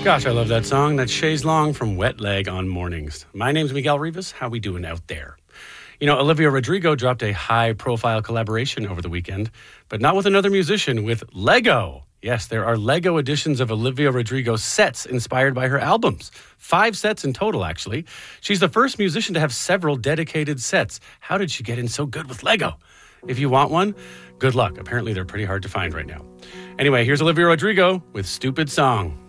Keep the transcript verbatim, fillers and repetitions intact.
Gosh, I love that song. That's Chaise Long from Wet Leg on Mornings. My name's Miguel Rivas. How we doing out there? You know, Olivia Rodrigo dropped a high-profile collaboration over the weekend, but not with another musician, with Lego. Yes, there are Lego editions of Olivia Rodrigo sets inspired by her albums. Five sets in total, actually. She's the first musician to have several dedicated sets. How did she get in so good with Lego? If you want one, good luck. Apparently, they're pretty hard to find right now. Anyway, here's Olivia Rodrigo with Stupid Song.